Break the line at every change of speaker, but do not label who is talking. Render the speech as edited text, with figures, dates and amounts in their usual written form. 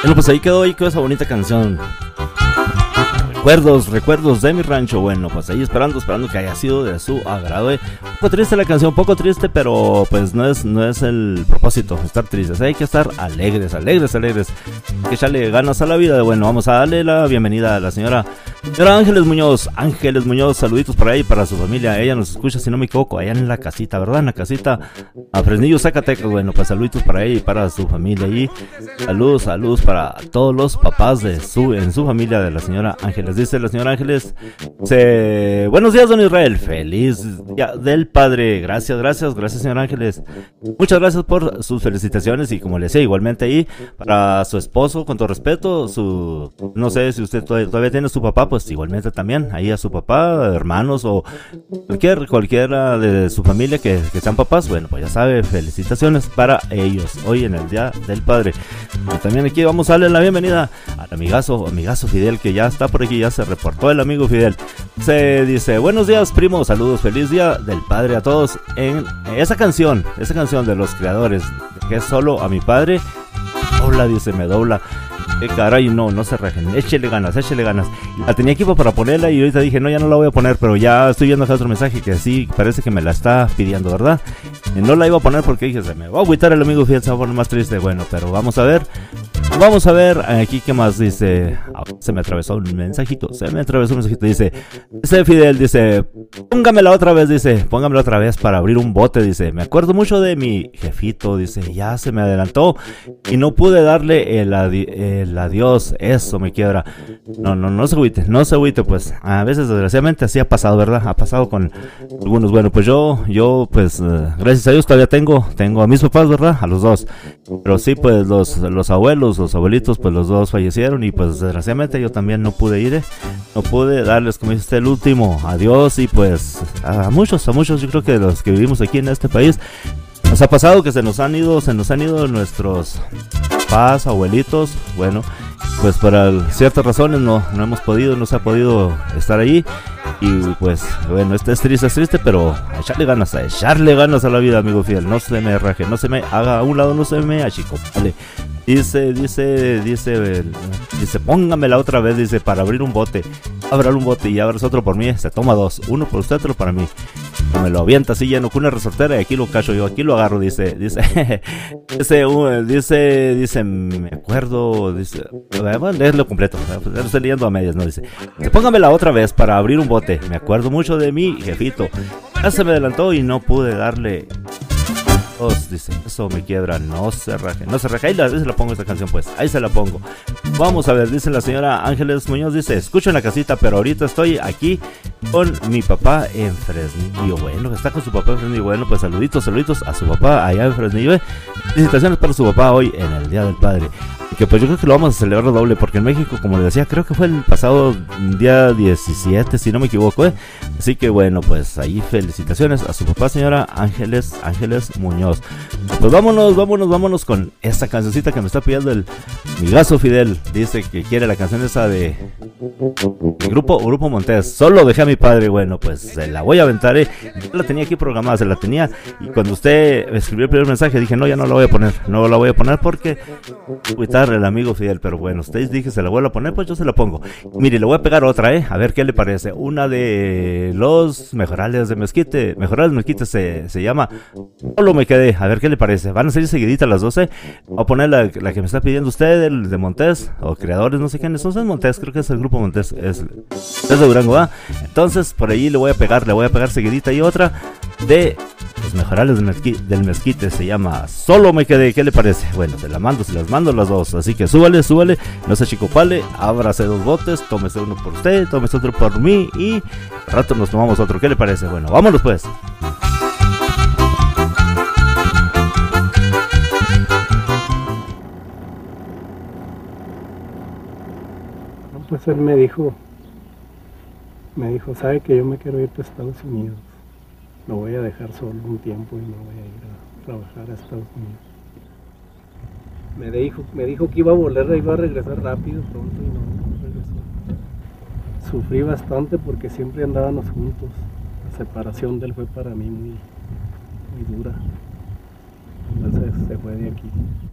Bueno, pues ahí quedó esa bonita canción. Recuerdos de mi rancho. Bueno, pues ahí esperando que haya sido de su agrado. Un poco triste la canción, un poco triste, pero pues no es el propósito estar tristes. Hay que estar alegres. Hay que echarle ganas a la vida. Bueno, vamos a darle la bienvenida a la señora Ángeles Muñoz. Saluditos para ella y para su familia. Ella nos escucha, si no me equivoco, allá en la casita, ¿verdad? En la casita a Fresnillo, Zacatecas. Bueno, pues saluditos para ella y para su familia. Y saludos para todos los papás en su familia de la señora Ángeles. Dice la señora Ángeles, buenos días, don Israel, feliz día del padre. Gracias señora Ángeles, muchas gracias por sus felicitaciones. Y como le decía, igualmente ahí para su esposo, con todo respeto, no sé si usted todavía tiene a su papá, pues igualmente también ahí a su papá, hermanos o cualquiera de su familia que sean papás. Bueno, pues ya sabe, felicitaciones para ellos hoy en el día del padre. Y también aquí vamos a darle la bienvenida al amigazo Fidel, que ya está por aquí, ya se reportó el amigo Fidel. Se dice, buenos días, primo, saludos, feliz día del padre a todos. En esa canción de los creadores, que es solo a mi padre, me dobla. Caray, no se rajen, échele ganas. La tenía aquí para ponerla y ahorita dije, no, ya no la voy a poner, pero ya estoy viendo acá otro mensaje que sí, parece que me la está pidiendo, ¿verdad? No la iba a poner porque dije, se me va a agüitar el amigo Fidel, se va a poner más triste. Bueno, pero vamos a ver aquí qué más dice. Se me atravesó un mensajito, dice Fidel, dice, póngamela otra vez para abrir un bote, dice, me acuerdo mucho de mi jefito, dice, ya se me adelantó y no pude darle el adiós, eso me quiebra. No se agüite, pues a veces desgraciadamente así ha pasado, ¿verdad? Ha pasado con algunos. Bueno, pues yo pues gracias a Dios todavía tengo a mis papás, ¿verdad? A los dos, pero sí, pues los abuelitos, pues los dos fallecieron y pues desgraciadamente yo también no pude darles, como dice usted, el último adiós. Y pues a muchos, yo creo que de los que vivimos aquí en este país nos ha pasado que se nos han ido nuestros papás, abuelitos. Bueno, pues por ciertas razones no se ha podido estar ahí. Y pues bueno, es triste, pero a echarle ganas a la vida, amigo Fidel. No se me raje, no se me haga a un lado, no se me achico, vale. Dice, póngamela otra vez, dice, para abrir un bote. Abra un bote y abras otro por mí, se toma dos, uno por usted, otro para mí. Me lo avienta así lleno con una resortera y aquí lo cacho yo, aquí lo agarro, dice, me acuerdo, dice, voy a leerlo completo, lo estoy leyendo a medias, no, dice, póngamela otra vez para abrir un bote, me acuerdo mucho de mi jefito, ya se me adelantó y no pude darle. Dice, eso me quiebra, no se raje. Ahí se la pongo esta canción, pues, ahí se la pongo. Vamos a ver, dice la señora Ángeles Muñoz, dice, escucho en la casita, pero ahorita estoy aquí con mi papá en Fresnillo. Bueno, está con su papá en Fresnillo. Bueno, pues saluditos a su papá allá en Fresnillo. Felicitaciones para su papá hoy en el Día del Padre. Que pues yo creo que lo vamos a celebrar doble, porque en México, como les decía, creo que fue el pasado día 17, si no me equivoco, Así que bueno, pues ahí felicitaciones a su papá, señora Ángeles Muñoz. Pues vámonos con esta cancioncita que me está pidiendo el migazo Fidel. Dice que quiere la canción esa de Grupo Montés, solo dejé a mi padre. Bueno, pues se la voy a aventar, Yo la tenía aquí programada, y cuando usted escribió el primer mensaje dije, no, ya no la voy a poner porque el amigo Fidel, pero bueno, ustedes dije se la vuelvo a poner, pues yo se la pongo. Mire, le voy a pegar otra, a ver qué le parece. Una de los Mejorales de Mezquite se llama Solo me quedé, a ver qué le parece. Van a salir seguiditas las 12. Voy a poner la que me está pidiendo usted, el de Montés, o creadores, no sé quiénes son, Montés, creo que es el grupo Montés, es de Durango, ¿va? Entonces, por ahí le voy a pegar seguidita. Y otra de los Mejorales del Mezquite se llama Solo me quedé, ¿qué le parece? Bueno, se las mando las dos, así que súbale, no se achicopale, ábrase dos botes, tómese uno por usted, tómese otro por mí y al rato nos tomamos otro, ¿qué le parece? Bueno, vámonos pues.
Pues él me dijo, sabe que yo me quiero ir a Estados Unidos, lo voy a dejar solo un tiempo y me voy a ir a trabajar a Estados Unidos. Me dijo que iba a regresar rápido, pronto, y no regresó. Sufrí bastante porque siempre andábamos juntos. La separación de él fue para mí muy dura. Entonces se fue de aquí.